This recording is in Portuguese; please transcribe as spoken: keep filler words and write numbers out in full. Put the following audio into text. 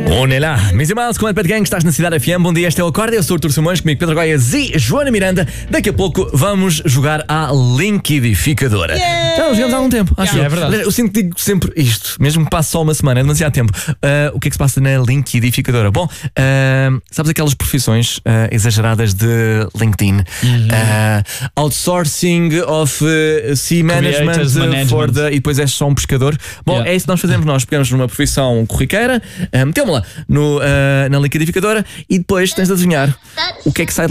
Olá, meus irmãos, com a Pet Gang, estás na Cidade F M. Bom dia, este é o Acorda, eu sou o Artur Simões, comigo Pedro Goiás e Joana Miranda. Daqui a pouco vamos jogar à Liquidificadora. Yeah! Já não jogamos há algum tempo, acho yeah, que é verdade. Eu sinto que digo sempre isto, mesmo que passe só uma semana, é demasiado tempo. Uh, o que é que se passa na Liquidificadora? Bom, uh, sabes aquelas profissões uh, exageradas de LinkedIn? Uhum. Uh, outsourcing of uh, sea management, management. For the, e depois és só um pescador. Bom, yeah. É isso que nós fazemos. Nós pegamos numa profissão corriqueira, uh, metemos-la no, uh, na Liquidificadora e depois tens de adivinhar o que é que sai de